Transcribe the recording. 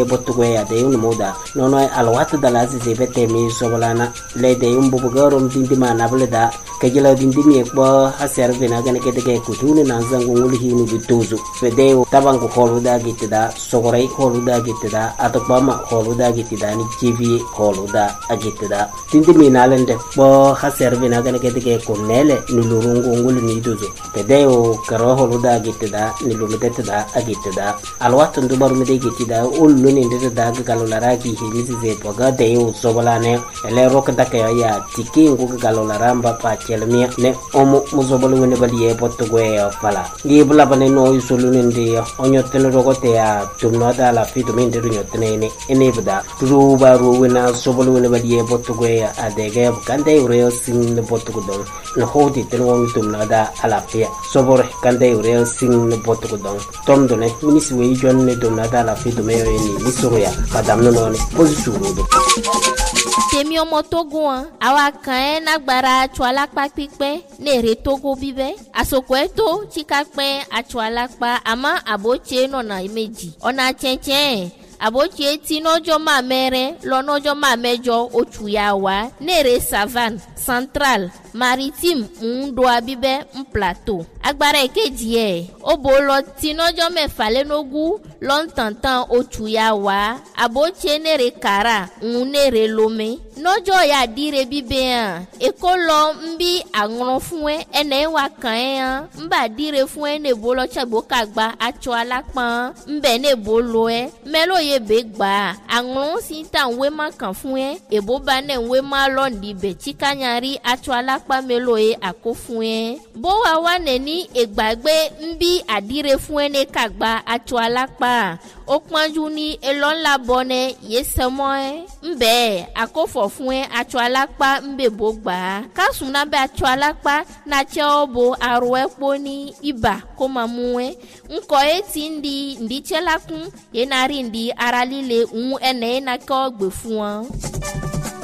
Botugwe ya de moda nono alwatu dala se bete mi sobolana le de bubugarom dindima nableda kejela dindimi ekbo haser bena gane kete kutuni nanzangu nguli hinu bituzu fede tabangu holuda gitida sogorai holuda gitida atokbama holuda gitida ni tv holuda agitida dindimi nalende bo haser bena gane kete kunele nulurungu nguli ni duzu fede karo holuda gitida nilumeteda agitida alwatu ndubaru mede gitida ullu ni ndete daga galolara ki himisi ze poga de sobolane ele rokda ka ya tiki ngu galolara mba pa chelmi ne omo muzobolu wene baliye potugwe pala ngibula bane no isulune ndi onyotene rogote ya tumnoda la fitu mende nyotene ne enebda ruba ruwena sobolu wene baliye potugwe adege kande ureo sin potugudon no hodi tenwo tumnoda alapia sobore kande ureo sin potugudon tomdone minisi we jonne tumnoda la fitu meyo ni lisoroya madame no ne posisurudo temi omo Togo awa kan na gbara atwalapa pipe ne re Togo bibe asoko eto chikakpe atwalapa ama aboche no na meji ona chenchen aboche ti nojo ma mere lo nojo ma mejo otu ya wa ne re savane central maritime ndo abibe plateau agbara ekeji obolo ti nojo mefa le nogu lontantan otu ya wa aboche ne re kara ne re lome nojo ya dire bibe ekolo mbi anron fun ene wa kan mba dire fun ne bolo chagbo kagba acho alapan mbe ne bolo melo ye be gba anron si tan we ma kan fun ebo ba ne we ma lo ndi be chikanyari acho alapa melo akofun bo wa ne ni egbagbe mbi adire fun ne kagba acho alapa okpanju ni elonla bone yesemo mbe akofo fún acho alapa mbe bogba kasun na be acho alapa na che obo aro epo ni iba ko mamu nko eti ndi chelakun ye na ri ndi aralile ene na ko gbe fún